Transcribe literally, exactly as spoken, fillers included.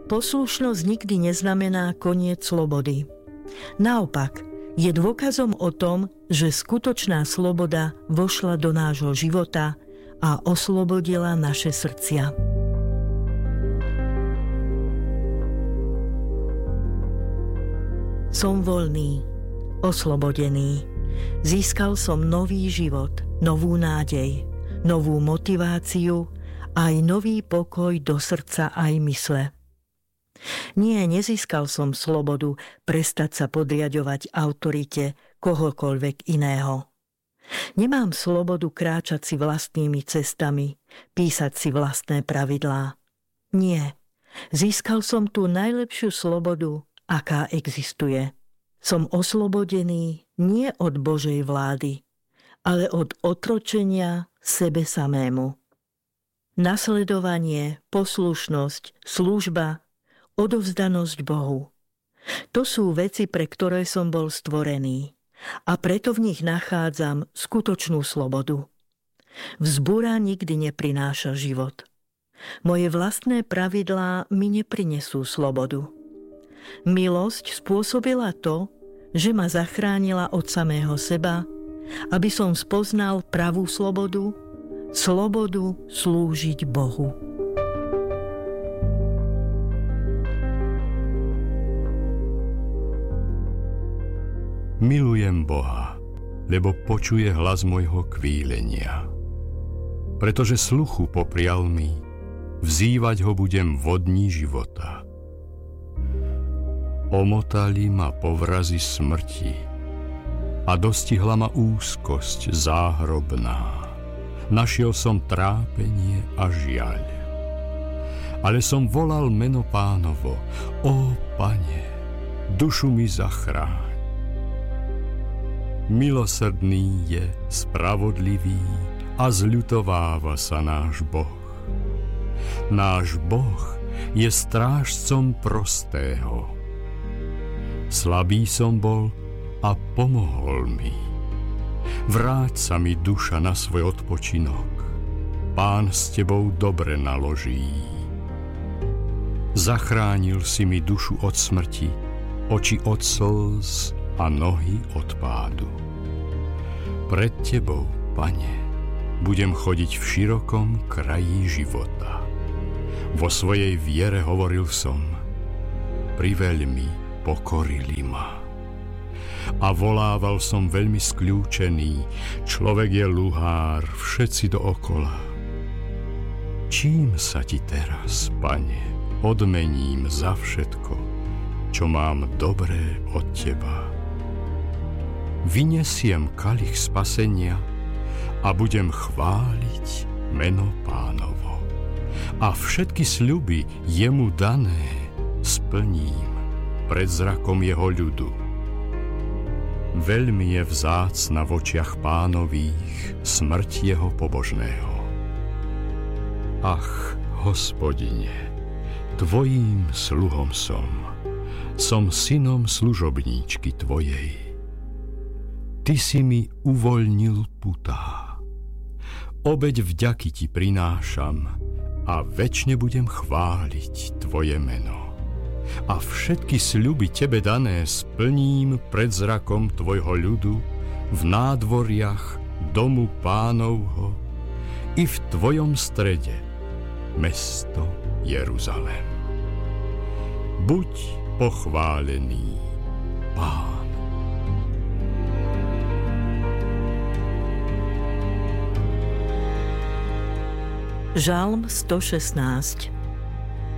Poslušnosť nikdy neznamená koniec slobody. Naopak, je dôkazom o tom, že skutočná sloboda vošla do nášho života a oslobodila naše srdcia. Som voľný, oslobodený. Získal som nový život, novú nádej, novú motiváciu, aj nový pokoj do srdca aj mysle. Nie, nezískal som slobodu prestať sa podriaďovať autorite kohokoľvek iného. Nemám slobodu kráčať si vlastnými cestami, písať si vlastné pravidlá. Nie, získal som tú najlepšiu slobodu, aká existuje. Som oslobodený nie od Božej vlády, ale od otročenia sebe samému. Nasledovanie, poslušnosť, služba, odovzdanosť Bohu. To sú veci, pre ktoré som bol stvorený a preto v nich nachádzam skutočnú slobodu. Vzbúra nikdy neprináša život. Moje vlastné pravidlá mi neprinesú slobodu. Milosť spôsobila to, že ma zachránila od samého seba, aby som spoznal pravú slobodu, slobodu slúžiť Bohu. Milujem Boha, lebo počuje hlas môjho kvílenia. Pretože sluchu poprial mi, vzývať ho budem vodní života. Omotali ma povrazy smrti a dostihla ma úzkosť záhrobná. Našiel som trápenie a žiaľ. Ale som volal meno Pánovo, ó Pane, dušu mi zachráň. Milosrdný je, spravodlivý a zľutováva sa náš Boh. Náš Boh je strážcom prostého. Slabý som bol a pomohol mi. Vráť sa mi duša na svoj odpočinok. Pán s tebou dobre naloží. Zachránil si mi dušu od smrti, oči od slz a nohy od pádu. Pred tebou, Pane, budem chodiť v širokom kraji života. Vo svojej viere hovoril som, priveľmi pokorili ma. A volával som veľmi skľúčený, človek je luhár, všetci dookola. Čím sa ti teraz, Pane, odmením za všetko, čo mám dobré od teba? Vyniesiem kalich spasenia a budem chváliť meno Pánovo. A všetky sľuby jemu dané splním pred zrakom jeho ľudu. Veľmi je vzácna v očiach Pánových smrť jeho pobožného. Ach, Hospodine, tvojím sluhom som, som synom služobníčky tvojej. Ty si mi uvoľnil putá. Obeť vďaky ti prinášam a večne budem chváliť tvoje meno. A všetky sľuby tebe dané splním pred zrakom tvojho ľudu v nádvoriach domu Pánovho i v tvojom strede, mesto Jeruzalém. Buď pochválený, Pán. Žalm sto šestnásť.